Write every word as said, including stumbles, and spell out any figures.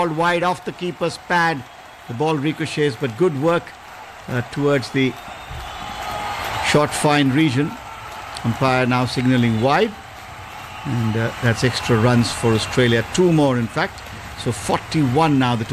called wide off the keeper's pad. The ball ricochets, but good work uh, towards the short fine region. Umpire now signalling wide, and uh, that's extra runs for Australia. Two more, in fact. So forty-one now the total.